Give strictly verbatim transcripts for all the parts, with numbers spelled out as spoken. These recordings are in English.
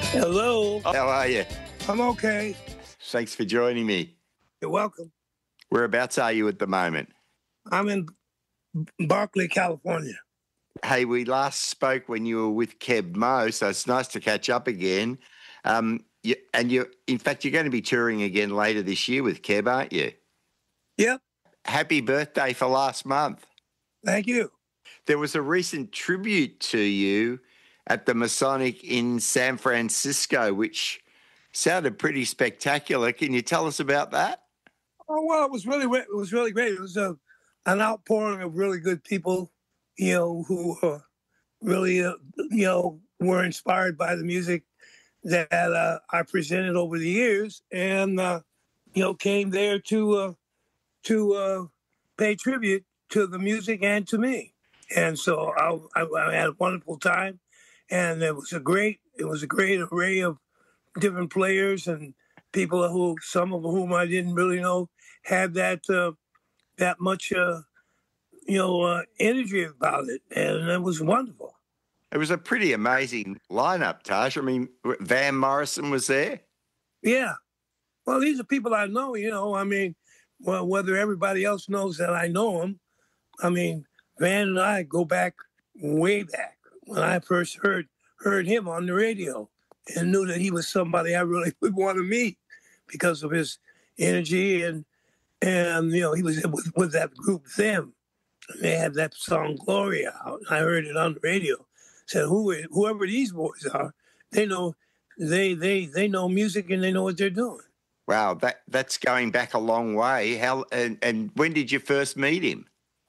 Hello. How are you? I'm okay. Thanks for joining me. You're welcome. Whereabouts are you at the moment? I'm in Berkeley, California. Hey, we last spoke when you were with Keb Mo, so it's nice to catch up again. Um, you, and you, in fact, you're going to be touring again later this year with Keb, aren't you? Yep. Happy birthday for last month. Thank you. There was a recent tribute to you at the Masonic in San Francisco, which sounded pretty spectacular. Can you tell us about that? Oh well, it was really it was really great. It was a an outpouring of really good people, you know, who uh, really uh, you know were inspired by the music that uh, I presented over the years, and uh, you know came there to uh, to uh, pay tribute to the music and to me. And so I, I, I had a wonderful time, and it was a great it was a great array of different players and people who some of whom I didn't really know had that uh, that much uh, you know uh, energy about it, and it was wonderful. It was a pretty amazing lineup, Taj. I mean, Van Morrison was there. Yeah, well, these are people I know. You know, I mean, well, whether everybody else knows that I know them, I mean, Van and I go back way back when I first heard heard him on the radio and knew that he was somebody I really would want to meet because of his energy and and you know he was with, with that group Them. And they had that song Gloria out. I heard it on the radio. Said who whoever these boys are, they know they they they know music and they know what they're doing. Wow, that that's going back a long way. How and, and when did you first meet him?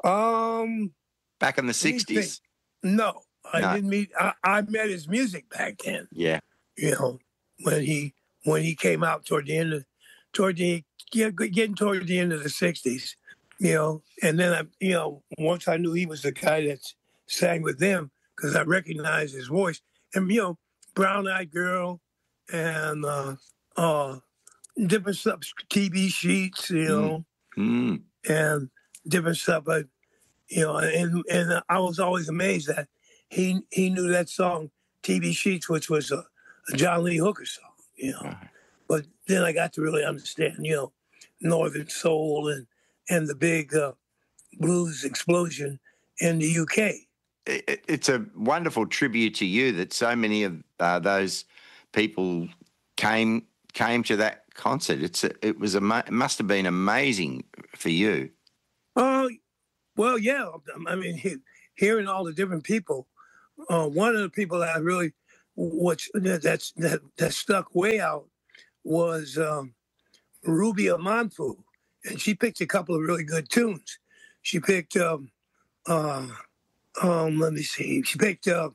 Um, Back in the sixties? No, I No. didn't meet. I, I met his music back then. Yeah. You know, when he when he came out toward the end of toward the yeah, getting toward the end of the sixties. You know, and then I you know once I knew he was the guy that sang with them because I recognized his voice and you know Brown Eyed Girl and uh, uh, different stuff, T V Sheets, you know, Mm. and different stuff, but. You know, and and I was always amazed that he he knew that song T V Sheets, which was a, a John Lee Hooker song. You know, Right. but then I got to really understand, you know, Northern Soul and and the big uh, blues explosion in the U K. It, it's a wonderful tribute to you that so many of uh, those people came came to that concert. It's a, it was a it must have been amazing for you. Oh, well, yeah. I mean, he, hearing all the different people. Uh, one of the people that I really, which that that's, that that stuck way out was um, Rubia Manfu, and she picked a couple of really good tunes. She picked, um, uh, um, let me see, she picked uh,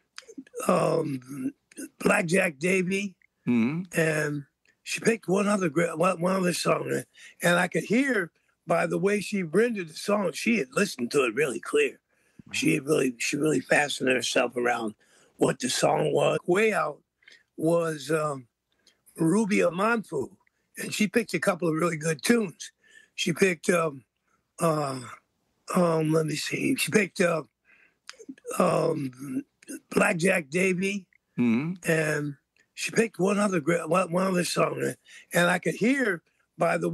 um, Blackjack Davy, Mm. and she picked one other gra- one one other song, and I could hear by the way she rendered the song, she had listened to it really clear. She had really she really fastened herself around what the song was. Way out was um, Rubia Manfu, and she picked a couple of really good tunes. She picked um, uh, um, let me see, she picked uh, um, Blackjack Davy, Mm. and she picked one other gra- one one other song, and I could hear by the